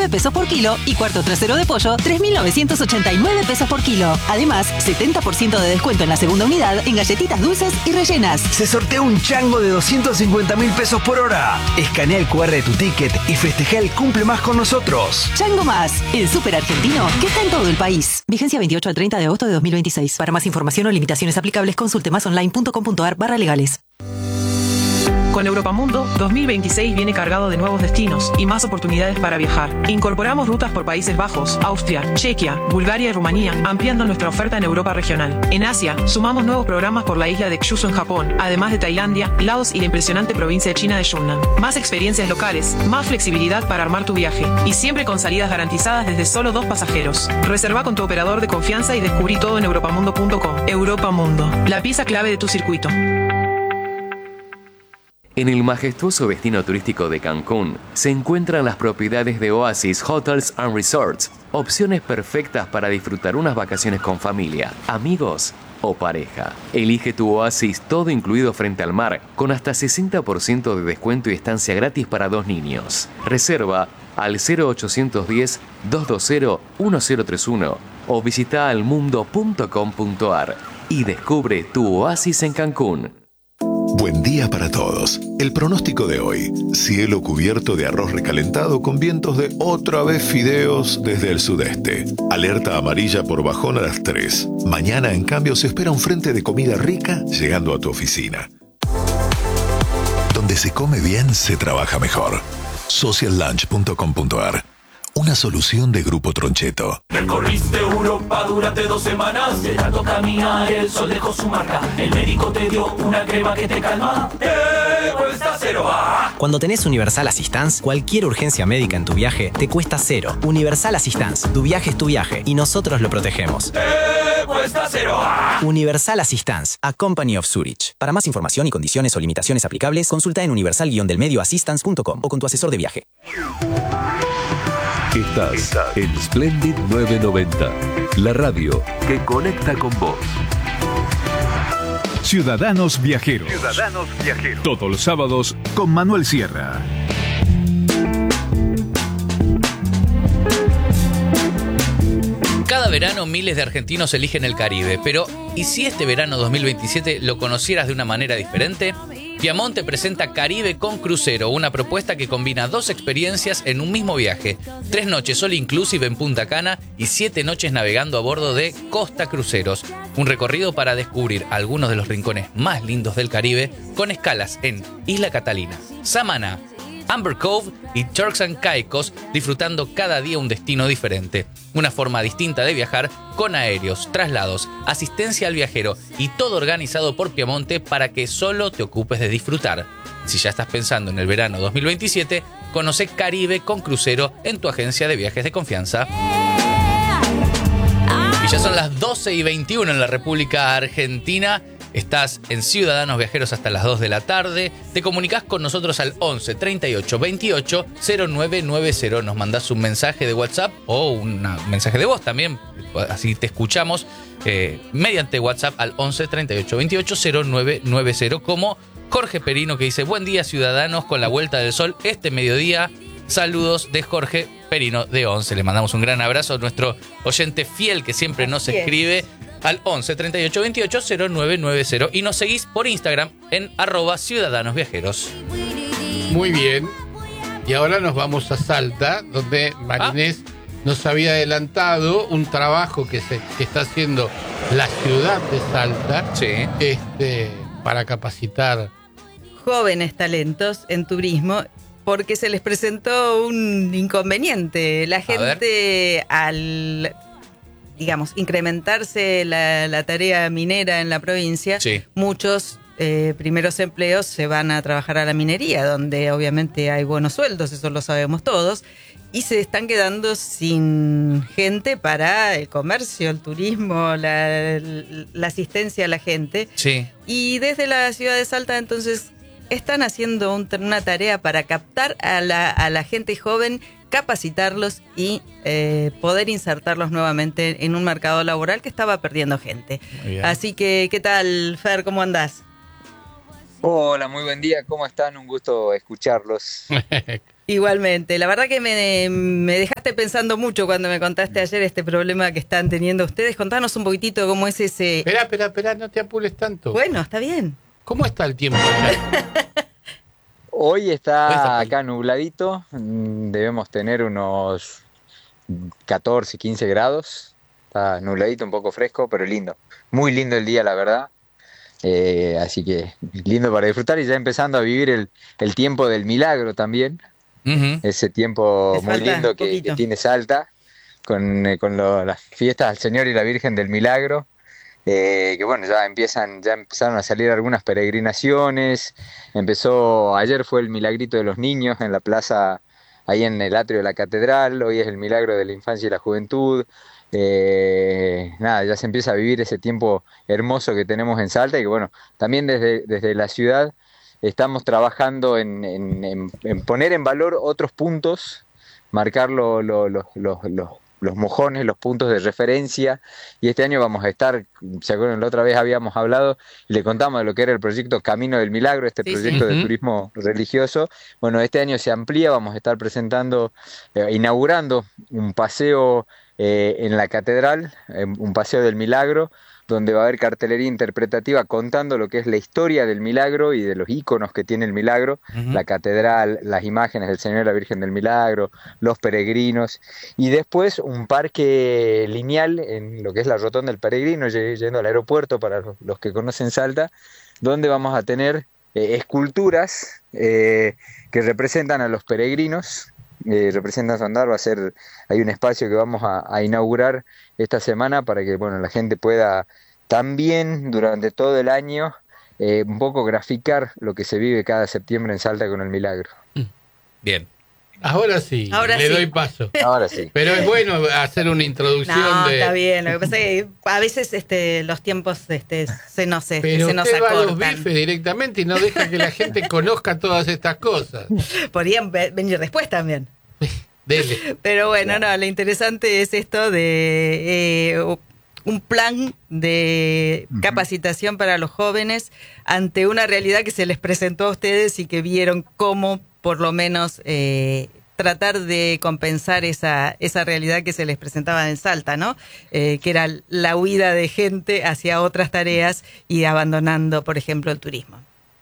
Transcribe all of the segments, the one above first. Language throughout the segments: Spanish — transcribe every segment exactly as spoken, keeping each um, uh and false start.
nueve pesos por kilo y cuarto trasero de pollo, tres mil novecientos ochenta y nueve pesos por kilo. Además, setenta por ciento de descuento en la segunda unidad en galletitas dulces y rellenas. Se sortea un chango de doscientos cincuenta mil pesos por hora. Escanea el cu erre de tu ticket y festeja el cumple más con nosotros. Chango Más, el súper argentino que está en todo el país. Vigencia veintiocho al treinta de agosto de dos mil veintiséis. Para más información o limitaciones aplicables, consulte masonline punto com punto ar barra legales. Con Europamundo, dos mil veintiséis viene cargado de nuevos destinos y más oportunidades para viajar. Incorporamos rutas por Países Bajos, Austria, Chequia, Bulgaria y Rumanía, ampliando nuestra oferta en Europa regional. En Asia, sumamos nuevos programas por la isla de Kyushu en Japón, además de Tailandia, Laos y la impresionante provincia de China de Yunnan. Más experiencias locales, más flexibilidad para armar tu viaje y siempre con salidas garantizadas desde solo dos pasajeros. Reserva con tu operador de confianza y descubrí todo en europamundo punto com. Europamundo, la pieza clave de tu circuito. En el majestuoso destino turístico de Cancún se encuentran las propiedades de Oasis Hotels and Resorts, opciones perfectas para disfrutar unas vacaciones con familia, amigos o pareja. Elige tu oasis todo incluido frente al mar, con hasta sesenta por ciento de descuento y estancia gratis para dos niños. Reserva al cero ochocientos diez, doscientos veinte, diez treinta y uno o visita almundo punto com punto ar y descubre tu oasis en Cancún. Buen día para todos. El pronóstico de hoy: cielo cubierto de arroz recalentado con vientos de otra vez fideos desde el sudeste. Alerta amarilla por bajón a las tres. Mañana, en cambio, se espera un frente de comida rica llegando a tu oficina. Donde se come bien, se trabaja mejor. social lunch punto com punto ar. Una solución de Grupo Troncheto. Recorriste Europa durante dos semanas, de tanto caminar el sol dejó su marca. El médico te dio una crema que te calma. ¡Eh! Cuesta cero. ¡Ah! Cuando tenés Universal Assistance, cualquier urgencia médica en tu viaje te cuesta cero. Universal Assistance, tu viaje es tu viaje y nosotros lo protegemos. ¡Eh! Cuesta cero. ¡Ah! Universal Assistance, a Company of Zurich. Para más información y condiciones o limitaciones aplicables, consulta en universal del medio assistance punto com o con tu asesor de viaje. Estás, Estás en Splendid novecientos noventa, la radio que conecta con vos. Ciudadanos Viajeros. Ciudadanos Viajeros. Todos los sábados con Manuel Sierra. Cada verano miles de argentinos eligen el Caribe, pero ¿y si este verano dos mil veintisiete lo conocieras de una manera diferente? Piamonte presenta Caribe con Crucero, una propuesta que combina dos experiencias en un mismo viaje. Tres noches all inclusive en Punta Cana y siete noches navegando a bordo de Costa Cruceros. Un recorrido para descubrir algunos de los rincones más lindos del Caribe con escalas en Isla Catalina, Samaná, Amber Cove y Turks and Caicos, disfrutando cada día un destino diferente. Una forma distinta de viajar con aéreos, traslados, asistencia al viajero y todo organizado por Piamonte para que solo te ocupes de disfrutar. Si ya estás pensando en el verano dos mil veintisiete, conoce Caribe con Crucero en tu agencia de viajes de confianza. Y ya son las doce y veintiuno en la República Argentina. Estás en Ciudadanos Viajeros hasta las dos de la tarde. Te comunicás con nosotros al once, treinta y ocho, veintiocho, cero nueve nueve cero. Nos mandás un mensaje de WhatsApp o un mensaje de voz también. Así te escuchamos eh, mediante WhatsApp al once, treinta y ocho, veintiocho, cero nueve nueve cero. Como Jorge Perino, que dice: buen día, ciudadanos, con la vuelta del sol este mediodía. Saludos de Jorge Perino de once. Le mandamos un gran abrazo a nuestro oyente fiel que siempre nos escribe al once, treinta y ocho, veintiocho, cero nueve nueve cero. Y nos seguís por Instagram en arroba Ciudadanos Viajeros. Muy bien. Y ahora nos vamos a Salta, donde Marinés ah. nos había adelantado un trabajo que, se, que está haciendo la ciudad de Salta, sí. este, para capacitar jóvenes talentos en turismo, porque se les presentó un inconveniente. La gente, al, digamos, incrementarse la, la tarea minera en la provincia, sí. muchos eh, primeros empleos se van a trabajar a la minería, donde obviamente hay buenos sueldos, eso lo sabemos todos, y se están quedando sin gente para el comercio, el turismo, la, la asistencia a la gente. Sí. Y desde la ciudad de Salta, entonces, están haciendo un, una tarea para captar a la, a la gente joven, capacitarlos y eh, poder insertarlos nuevamente en un mercado laboral que estaba perdiendo gente. Así que, ¿qué tal, Fer? ¿Cómo andás? Hola, muy buen día. ¿Cómo están? Un gusto escucharlos. Igualmente, la verdad que me, me dejaste pensando mucho cuando me contaste ayer este problema que están teniendo ustedes. Contanos un poquitito cómo es ese... Espera, espera, espera, no te apures tanto. Bueno, está bien. ¿Cómo está el tiempo allá? Hoy está acá nubladito, debemos tener unos catorce, quince grados, está nubladito, un poco fresco, pero lindo. Muy lindo el día, la verdad. Eh, así que lindo para disfrutar y ya empezando a vivir el, el tiempo del milagro también. Uh-huh. Ese tiempo muy lindo que, que tiene Salta, con, eh, con lo, las fiestas al Señor y la Virgen del Milagro, eh, que bueno, ya empiezan, ya empezaron a salir algunas peregrinaciones. Empezó, ayer fue el Milagrito de los Niños en la plaza, ahí en el atrio de la catedral. Hoy es el Milagro de la Infancia y la Juventud. Eh, nada, ya se empieza a vivir ese tiempo hermoso que tenemos en Salta y que bueno, también desde, desde la ciudad estamos trabajando en, en, en, en poner en valor otros puntos, marcar lo, lo, lo, lo, lo, los mojones, los puntos de referencia, y este año vamos a estar, ¿se acuerdan? La otra vez habíamos hablado y le contamos de lo que era el proyecto Camino del Milagro, este sí, proyecto sí. de turismo religioso. Bueno, este año se amplía, vamos a estar presentando, eh, inaugurando un paseo eh, en la catedral, eh, un paseo del milagro, donde va a haber cartelería interpretativa contando lo que es la historia del milagro y de los íconos que tiene el milagro, uh-huh. la catedral, las imágenes del Señor y la Virgen del Milagro, los peregrinos, y después un parque lineal en lo que es la Rotonda del Peregrino, yendo al aeropuerto para los, los que conocen Salta, donde vamos a tener eh, esculturas eh, que representan a los peregrinos, Eh, representan su andar. Va a ser, hay un espacio que vamos a, a inaugurar esta semana para que bueno, la gente pueda también durante todo el año eh, un poco graficar lo que se vive cada septiembre en Salta con el milagro. Bien. Ahora sí, Ahora le sí. doy paso. Ahora sí. Pero es bueno hacer una introducción no, de... está bien. Lo que pasa es que a veces este, los tiempos este, se nos, este, Pero se nos usted va a los acortan. bifes directamente y no deja que la gente conozca todas estas cosas. Podrían ve- venir después también. Dele. Pero bueno, no, lo interesante es esto de eh, un plan de capacitación para los jóvenes ante una realidad que se les presentó a ustedes y que vieron cómo, por lo menos, eh, tratar de compensar esa, esa realidad que se les presentaba en Salta, ¿no? Eh, que era la huida de gente hacia otras tareas y abandonando, por ejemplo, el turismo.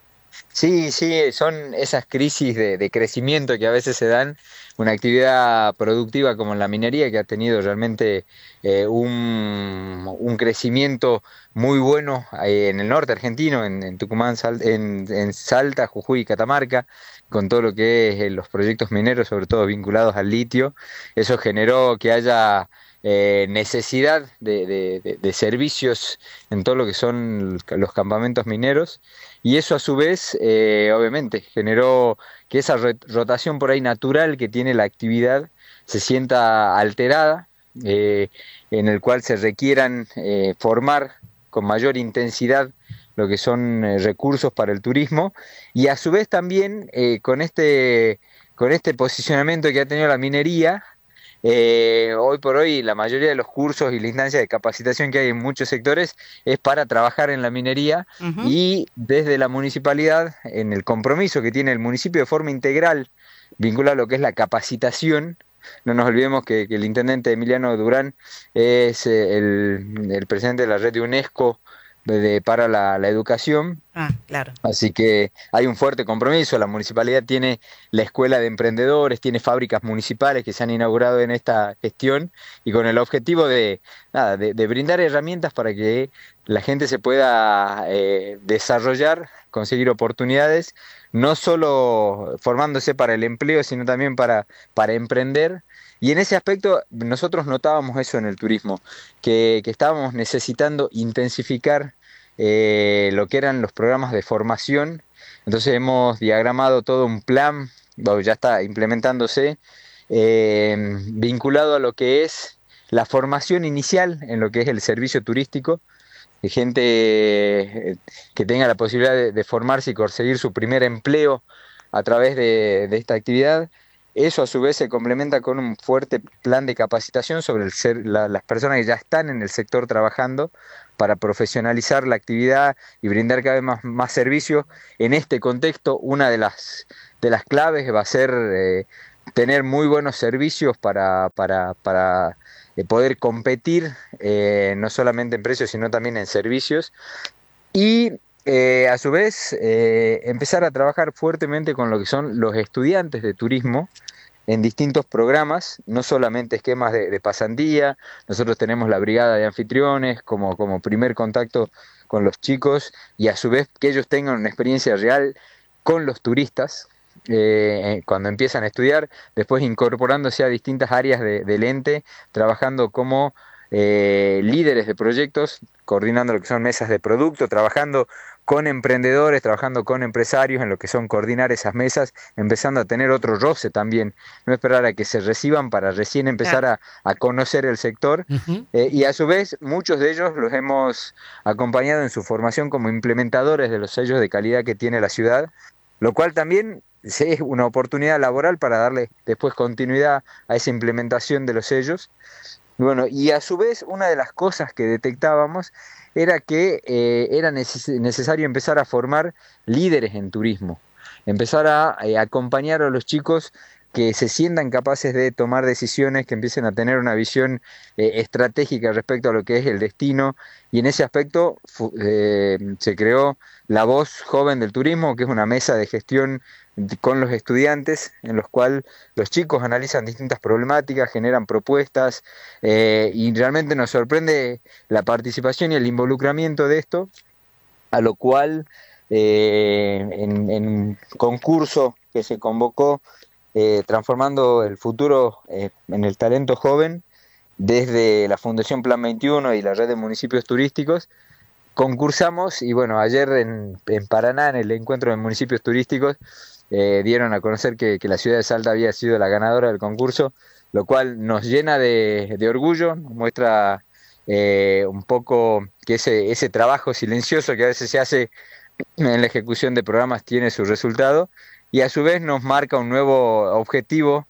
Sí, sí, son esas crisis de, de crecimiento que a veces se dan. Una actividad productiva como la minería que ha tenido realmente eh, un, un crecimiento muy bueno eh, en el norte argentino, en, en Tucumán, Sal, en, en Salta, Jujuy y Catamarca, con todo lo que es eh, los proyectos mineros, sobre todo vinculados al litio. Eso generó que haya eh, necesidad de, de, de, de servicios en todo lo que son los campamentos mineros. Y eso a su vez, eh, obviamente, generó que esa rotación por ahí natural que tiene la actividad se sienta alterada, eh, en el cual se requieran eh, formar con mayor intensidad lo que son eh, recursos para el turismo, y a su vez también eh, con este, con este posicionamiento que ha tenido la minería. Eh, hoy por hoy la mayoría de los cursos y la instancia de capacitación que hay en muchos sectores es para trabajar en la minería, uh-huh. y desde la municipalidad, en el compromiso que tiene el municipio de forma integral vinculado a lo que es la capacitación. No nos olvidemos que, que el intendente Emiliano Durán es el, el presidente de la red de UNESCO de, para la, la educación. Ah, claro. Así que hay un fuerte compromiso. La municipalidad tiene la escuela de emprendedores, tiene fábricas municipales que se han inaugurado en esta gestión, y con el objetivo de, nada, de, de brindar herramientas para que la gente se pueda eh, desarrollar, conseguir oportunidades, no solo formándose para el empleo, sino también para, para emprender. Y en ese aspecto nosotros notábamos eso en el turismo, que, que estábamos necesitando intensificar eh, lo que eran los programas de formación. Entonces hemos diagramado todo un plan, bueno, ya está implementándose, eh, vinculado a lo que es la formación inicial en lo que es el servicio turístico, de gente que tenga la posibilidad de, de formarse y conseguir su primer empleo a través de, de esta actividad. Eso a su vez se complementa con un fuerte plan de capacitación sobre el ser, la, las personas que ya están en el sector trabajando para profesionalizar la actividad y brindar cada vez más, más servicios. En este contexto, una de las, de las claves va a ser eh, tener muy buenos servicios para, para, para eh, poder competir, eh, no solamente en precios, sino también en servicios. Y Eh, a su vez, eh, empezar a trabajar fuertemente con lo que son los estudiantes de turismo en distintos programas, no solamente esquemas de, de pasantía. Nosotros tenemos la brigada de anfitriones como, como primer contacto con los chicos, y a su vez que ellos tengan una experiencia real con los turistas eh, cuando empiezan a estudiar, después incorporándose a distintas áreas de, del ente, trabajando como eh, líderes de proyectos, coordinando lo que son mesas de producto, trabajando con emprendedores, trabajando con empresarios en lo que son coordinar esas mesas, empezando a tener otro roce también, no esperar a que se reciban para recién empezar a, a conocer el sector. Uh-huh. eh, y a su vez muchos de ellos los hemos acompañado en su formación como implementadores de los sellos de calidad que tiene la ciudad, lo cual también es una oportunidad laboral para darle después continuidad a esa implementación de los sellos. Bueno, y a su vez una de las cosas que detectábamos era que eh, era neces- necesario empezar a formar líderes en turismo, empezar a eh, acompañar a los chicos que se sientan capaces de tomar decisiones, que empiecen a tener una visión eh, estratégica respecto a lo que es el destino, y en ese aspecto fu- eh, se creó la Voz Joven del Turismo, que es una mesa de gestión con los estudiantes, en los cuales los chicos analizan distintas problemáticas, generan propuestas, eh, y realmente nos sorprende la participación y el involucramiento de esto, a lo cual eh, en, en un concurso que se convocó, eh, Transformando el Futuro eh, en el Talento Joven, desde la Fundación Plan veintiuno y la Red de Municipios Turísticos, concursamos, y bueno, ayer en, en Paraná, en el encuentro de municipios turísticos, eh, dieron a conocer que, que la ciudad de Salta había sido la ganadora del concurso, lo cual nos llena de, de orgullo, nos muestra eh, un poco que ese, ese trabajo silencioso que a veces se hace en la ejecución de programas tiene su resultado, y a su vez nos marca un nuevo objetivo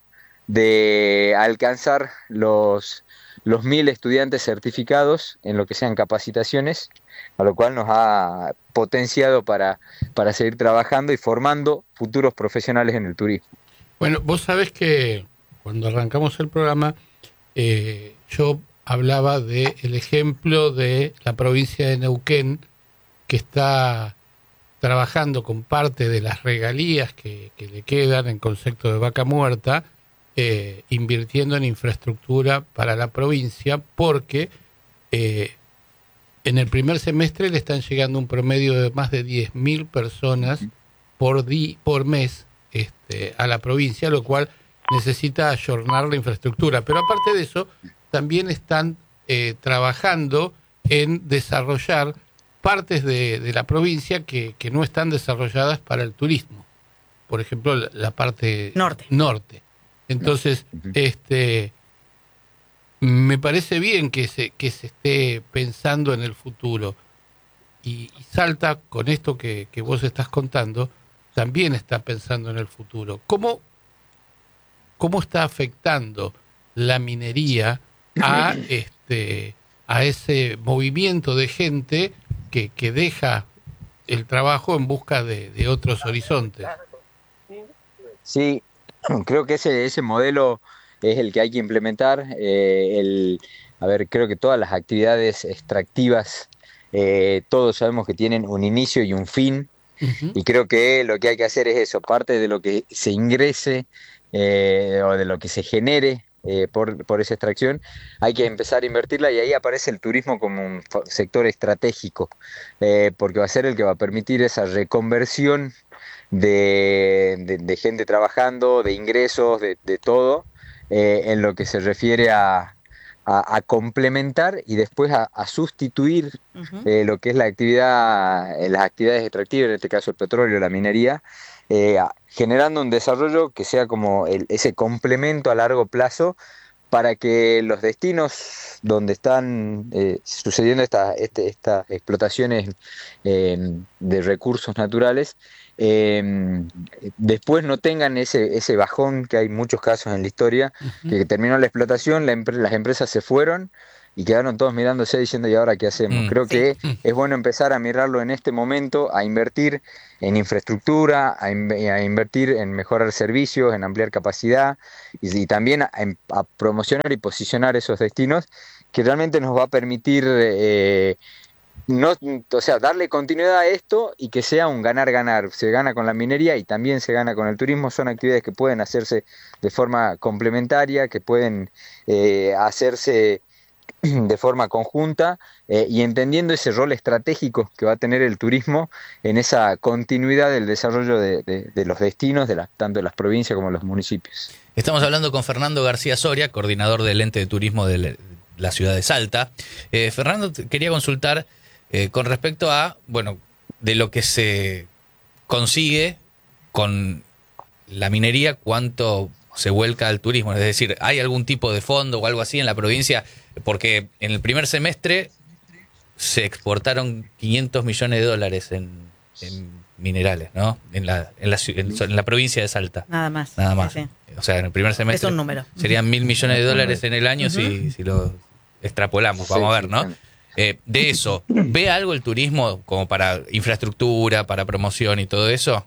de alcanzar los, los mil estudiantes certificados en lo que sean capacitaciones, a lo cual nos ha potenciado para, para seguir trabajando y formando futuros profesionales en el turismo. Bueno, vos sabés que cuando arrancamos el programa, eh, yo hablaba del ejemplo de la provincia de Neuquén, que está trabajando con parte de las regalías que, que le quedan en concepto de vaca muerta, eh, invirtiendo en infraestructura para la provincia, porque eh, en el primer semestre le están llegando un promedio de más de diez mil personas por, di, por mes este, a la provincia, lo cual necesita ayornar la infraestructura. Pero aparte de eso, también están eh, trabajando en desarrollar partes de, de la provincia que, que no están desarrolladas para el turismo. Por ejemplo, la, la parte norte. norte. Entonces, este, me parece bien que se, que se esté pensando en el futuro. Y, y Salta, con esto que, que vos estás contando, también está pensando en el futuro. ¿Cómo, cómo está afectando la minería a, este, a ese movimiento de gente que, que deja el trabajo en busca de, de otros horizontes? Sí, creo que ese, ese modelo es el que hay que implementar. Eh, el, a ver, creo que todas las actividades extractivas, eh, todos sabemos que tienen un inicio y un fin, uh-huh. Y creo que lo que hay que hacer es eso, parte de lo que se ingrese eh, o de lo que se genere eh, por, por esa extracción, hay que empezar a invertirla, y ahí aparece el turismo como un sector estratégico, eh, porque va a ser el que va a permitir esa reconversión de, de, de gente trabajando, de ingresos, de, de todo, eh, en lo que se refiere a, a, a complementar y después a, a sustituir uh-huh. eh, lo que es la actividad, eh, las actividades extractivas, en este caso el petróleo, la minería, eh, generando un desarrollo que sea como el, ese complemento a largo plazo para que los destinos donde están eh, sucediendo esta, este, estas explotaciones eh, de recursos naturales eh, después no tengan ese, ese bajón que hay muchos casos en la historia, uh-huh. que terminó la explotación, la empre- las empresas se fueron y quedaron todos mirándose diciendo, ¿y ahora qué hacemos? Mm, Creo sí. que es bueno empezar a mirarlo en este momento, a invertir en infraestructura, a, in- a invertir en mejorar servicios, en ampliar capacidad y, y también a, a promocionar y posicionar esos destinos que realmente nos va a permitir eh, no, o sea, darle continuidad a esto y que sea un ganar-ganar. Se gana con la minería y también se gana con el turismo. Son actividades que pueden hacerse de forma complementaria, que pueden eh, hacerse de forma conjunta eh, y entendiendo ese rol estratégico que va a tener el turismo en esa continuidad del desarrollo de, de, de los destinos, de la, tanto de las provincias como de los municipios. Estamos hablando con Fernando García Soria, coordinador del ente de turismo de la ciudad de Salta. Eh, Fernando, quería consultar eh, con respecto a, bueno, de lo que se consigue con la minería, cuánto se vuelca al turismo. Es decir, ¿hay algún tipo de fondo o algo así en la provincia? Porque en el primer semestre se exportaron quinientos millones de dólares en, en minerales, ¿no? En la, en, la, en, en la provincia de Salta. Nada más. Nada más. Sí, sí. O sea, en el primer semestre es un número. Serían mil millones de dólares en el año uh-huh. si, si lo extrapolamos. Vamos sí, a ver, ¿no? Sí. Eh, de eso, ¿ve algo el turismo como para infraestructura, para promoción y todo eso?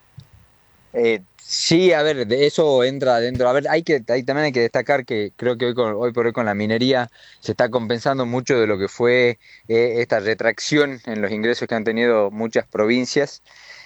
Eh, sí, a ver, de eso entra dentro. A ver, hay que, hay, también hay que destacar que creo que hoy, con, hoy por hoy con la minería se está compensando mucho de lo que fue eh, esta retracción en los ingresos que han tenido muchas provincias.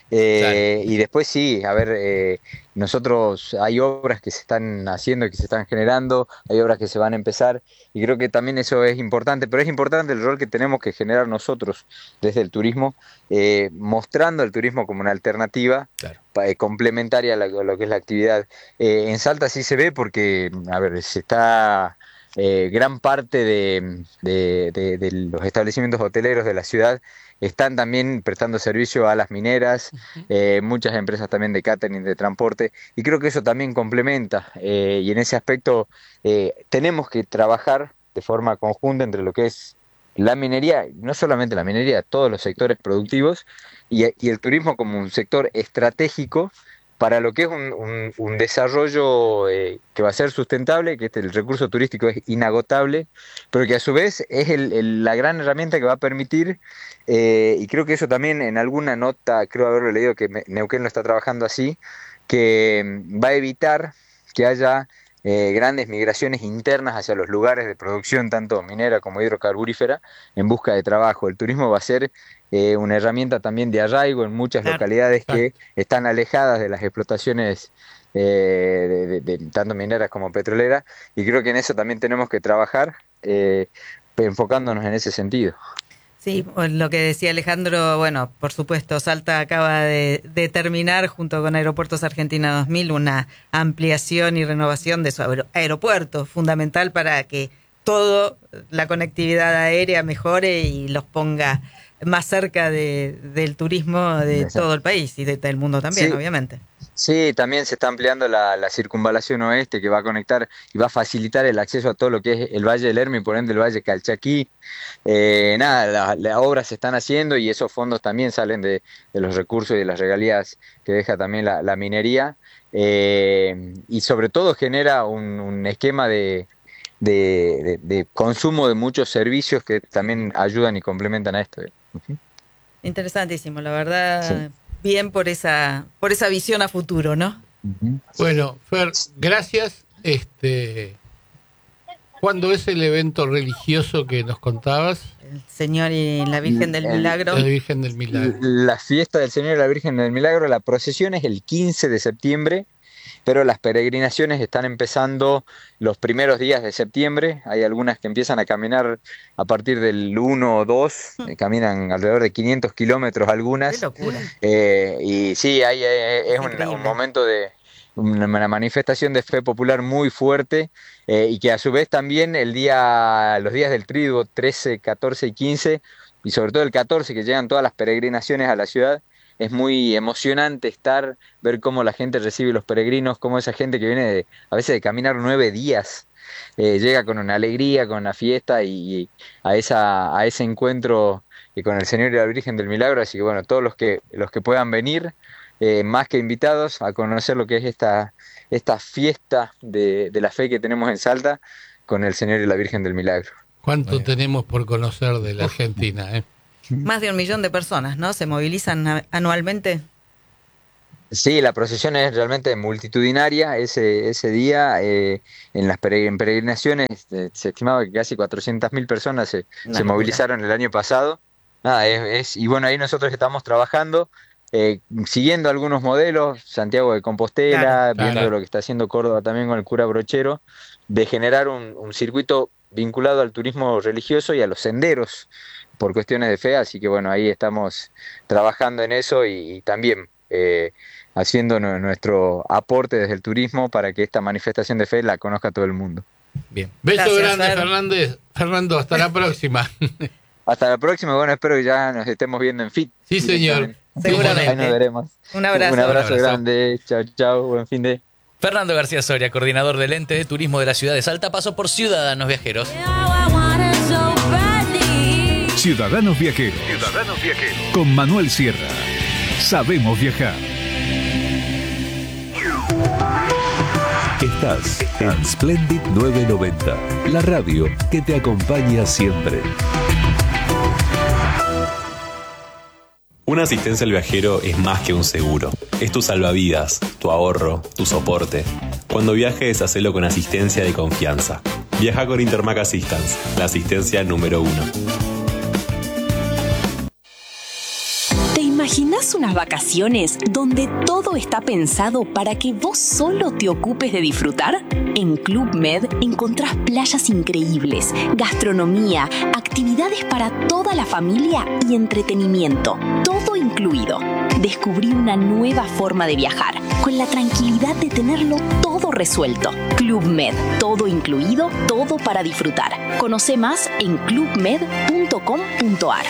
Eh, claro. Y después sí, a ver, eh, nosotros hay obras que se están haciendo, que se están generando, hay obras que se van a empezar y creo que también eso es importante, pero es importante el rol que tenemos que generar nosotros desde el turismo, eh, mostrando el turismo como una alternativa claro. eh, complementaria a, la, a lo que es la actividad. Eh, en Salta sí se ve porque, a ver, se está... Eh, gran parte de, de, de, de los establecimientos hoteleros de la ciudad están también prestando servicio a las mineras, uh-huh. eh, muchas empresas también de catering, de transporte, y creo que eso también complementa, eh, y en ese aspecto eh, tenemos que trabajar de forma conjunta entre lo que es la minería, no solamente la minería, todos los sectores productivos, y, y el turismo como un sector estratégico para lo que es un, un, un desarrollo eh, que va a ser sustentable, que este, el recurso turístico es inagotable, pero que a su vez es el, el, la gran herramienta que va a permitir, eh, y creo que eso también en alguna nota, creo haberlo leído, que Neuquén lo está trabajando así, que va a evitar que haya eh, grandes migraciones internas hacia los lugares de producción, tanto minera como hidrocarburífera, en busca de trabajo. El turismo va a ser Eh, una herramienta también de arraigo en muchas claro, localidades claro. que están alejadas de las explotaciones eh, de, de, de tanto mineras como petroleras, y creo que en eso también tenemos que trabajar eh, enfocándonos en ese sentido. Sí, lo que decía Alejandro, bueno, por supuesto, Salta acaba de, de terminar junto con Aeropuertos Argentina dos mil una ampliación y renovación de su aeropuerto, fundamental para que toda la conectividad aérea mejore y los ponga más cerca de, del turismo de Exacto. todo el país y de, del mundo también, sí. obviamente. Sí, también se está ampliando la, la circunvalación oeste que va a conectar y va a facilitar el acceso a todo lo que es el Valle del Hermi, por ende el Valle Calchaquí. Eh, nada, las la obras se están haciendo y esos fondos también salen de, de los recursos y de las regalías que deja también la, la minería. Eh, y sobre todo genera un, un esquema de... De, de, de consumo de muchos servicios que también ayudan y complementan a esto. Uh-huh. Interesantísimo, la verdad, sí. bien por esa por esa visión a futuro, ¿no? Uh-huh. Bueno, Fer, gracias. Este, ¿cuándo es el evento religioso que nos contabas? El Señor y la Virgen del Milagro. La Virgen del Milagro. La fiesta del Señor y la Virgen del Milagro, la procesión es el quince de septiembre. Pero las peregrinaciones están empezando los primeros días de septiembre. Hay algunas que empiezan a caminar a partir del uno o dos, eh, caminan alrededor de quinientos kilómetros algunas. ¡Qué locura! Eh, y sí, hay, eh, es un, un momento de una manifestación de fe popular muy fuerte eh, y que a su vez también el día, los días del Tríduo, trece, catorce y quince, y sobre todo el catorce, que llegan todas las peregrinaciones a la ciudad, es muy emocionante estar, ver cómo la gente recibe los peregrinos, cómo esa gente que viene de, a veces de caminar nueve días, eh, llega con una alegría, con una fiesta y, y a esa a ese encuentro y con el Señor y la Virgen del Milagro. Así que bueno, todos los que los que puedan venir, eh, más que invitados a conocer lo que es esta, esta fiesta de, de la fe que tenemos en Salta con el Señor y la Virgen del Milagro. ¿Cuánto Bueno. tenemos por conocer de la Argentina? ¿eh? Más de un millón de personas, ¿no? ¿Se movilizan anualmente? Sí, la procesión es realmente multitudinaria. Ese, ese día, eh, en las en peregrinaciones, eh, se estimaba que casi cuatrocientas mil personas se, se movilizaron el año pasado. Nada, es, es, y bueno, ahí nosotros estamos trabajando, eh, siguiendo algunos modelos, Santiago de Compostela, claro, viendo claro. lo que está haciendo Córdoba también con el cura Brochero, de generar un, un circuito vinculado al turismo religioso y a los senderos por cuestiones de fe. Así que bueno, ahí estamos trabajando en eso y, y también eh, haciendo no, nuestro aporte desde el turismo para que esta manifestación de fe la conozca todo el mundo. Bien. Beso Gracias, grande, Fer. Fernández. Fernando, hasta la próxima. Hasta la próxima, bueno, espero que ya nos estemos viendo en F I T. Sí, señor. Seguramente. Ahí nos veremos. Un abrazo. Un abrazo, Un abrazo. grande. Chao, chao. Buen fin de... Fernando García Soria, coordinador del ente de turismo de la ciudad de Salta, pasó por Ciudadanos Viajeros. Ciudadanos Viajeros. Ciudadanos Viajeros. Con Manuel Sierra. Sabemos viajar. Estás en Splendid novecientos noventa, la radio que te acompaña siempre. Una asistencia al viajero es más que un seguro. Es tu salvavidas, tu ahorro, tu soporte. Cuando viajes, hacelo con asistencia de confianza. Viaja con Intermac Assistance, la asistencia número uno. ¿Te imaginas unas vacaciones donde todo está pensado para que vos solo te ocupes de disfrutar? En Club Med encontrás playas increíbles, gastronomía, actividades para toda la familia y entretenimiento, todo incluido. Descubrí una nueva forma de viajar, con la tranquilidad de tenerlo todo resuelto. Club Med, todo incluido, todo para disfrutar. Conoce más en club med punto com punto a r.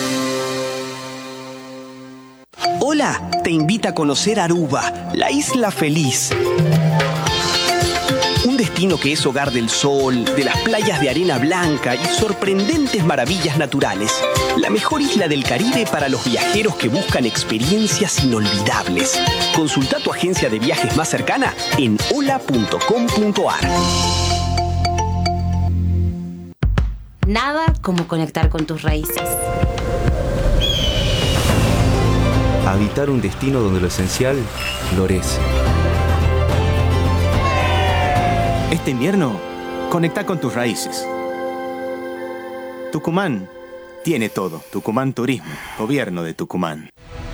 Hola, te invita a conocer Aruba, la isla feliz. Un destino que es hogar del sol, de las playas de arena blanca y sorprendentes maravillas naturales. La mejor isla del Caribe para los viajeros que buscan experiencias inolvidables. Consulta tu agencia de viajes más cercana en hola punto com punto a r. Nada como conectar con tus raíces. Habitar un destino donde lo esencial florece. Este invierno, conecta con tus raíces. Tucumán tiene todo. Tucumán Turismo, Gobierno de Tucumán.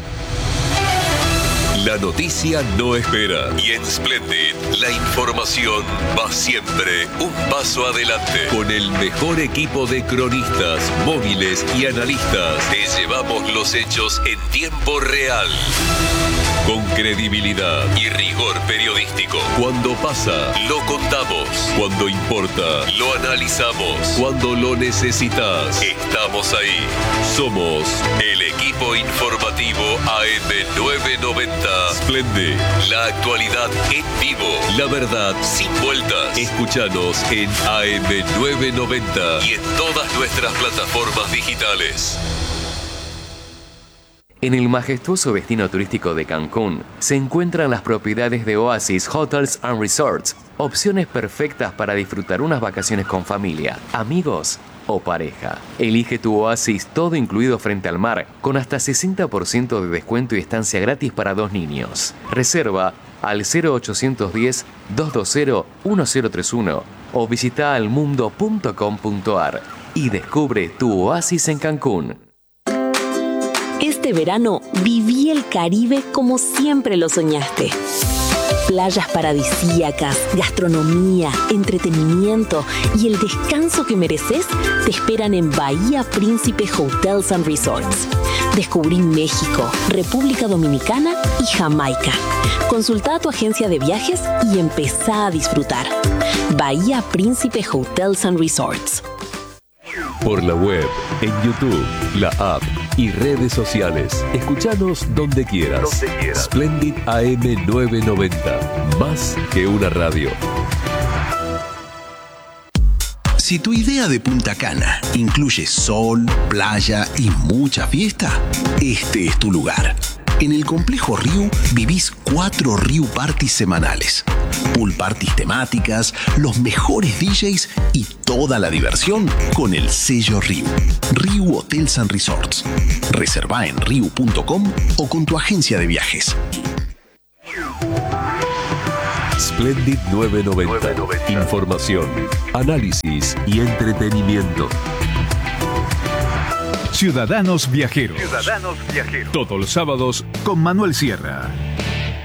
La noticia no espera y en Splendid la información va siempre un paso adelante. Con el mejor equipo de cronistas, móviles y analistas, te llevamos los hechos en tiempo real. Con credibilidad y rigor periodístico. Cuando pasa, lo contamos. Cuando importa, lo analizamos. Cuando lo necesitas, estamos ahí. Somos el equipo informativo A M novecientos noventa. Splendid, la actualidad en vivo. La verdad sin vueltas. Escúchanos en A M novecientos noventa y en todas nuestras plataformas digitales. En el majestuoso destino turístico de Cancún se encuentran las propiedades de Oasis Hotels and Resorts, opciones perfectas para disfrutar unas vacaciones con familia, amigos o pareja. Elige tu Oasis todo incluido frente al mar, con hasta sesenta por ciento de descuento y estancia gratis para dos niños. Reserva al cero ochocientos diez, doscientos veinte, uno cero tres uno o visita almundo punto com punto a r y descubre tu Oasis en Cancún. Este verano viví el Caribe como siempre lo soñaste. Playas paradisíacas, gastronomía, entretenimiento y el descanso que mereces te esperan en Bahía Príncipe Hotels and Resorts. Descubrí México, República Dominicana y Jamaica. Consulta a tu agencia de viajes y empezá a disfrutar. Bahía Príncipe Hotels and Resorts. Por la web, en YouTube, la app y redes sociales. Escuchanos donde quieras. Donde quieras. Splendid A M novecientos noventa. Más que una radio. Si tu idea de Punta Cana incluye sol, playa y mucha fiesta, este es tu lugar. En el Complejo Riu vivís cuatro Riu Parties semanales. Pool parties temáticas, los mejores D Js y toda la diversión con el sello Riu. Riu Hotels and Resorts. Reserva en riu punto com o con tu agencia de viajes. Splendid novecientos noventa. Información, análisis y entretenimiento. Ciudadanos Viajeros. Ciudadanos Viajeros. Todos los sábados con Manuel Sierra.